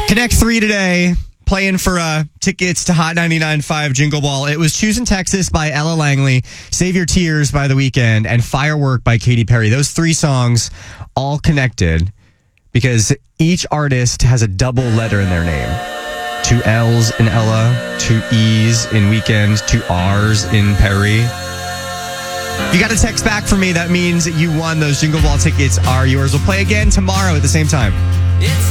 Connect 3 today. Playing for tickets to Hot 99.5 Jingle Ball. It was Choosing Texas by Ella Langley, Save Your Tears by The Weeknd, and Firework by Katy Perry. Those three songs all connected because each artist has a double letter in their name. 2 L's in Ella, 2 E's in Weeknd, 2 R's in Perry. If you got a text back from me, that means that you won. Those Jingle Ball tickets are yours. We'll play again tomorrow at the same time.